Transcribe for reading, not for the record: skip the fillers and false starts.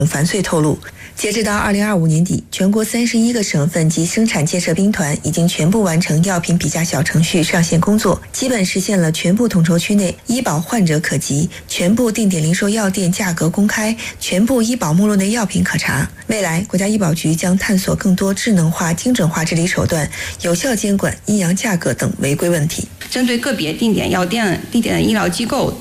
樊穗透露，截止到2025年底，全国31个省份及生产建设兵团已经全部完成药品比价小程序上线工作，基本实现了全部统筹区内医保患者可及，全部定点零售药店价格公开，全部医保目录内药品可查。未来，国家医保局将探索更多智能化、精准化治理手段，有效监管阴阳价格等违规问题。 针对个别定点药店、定点医疗机构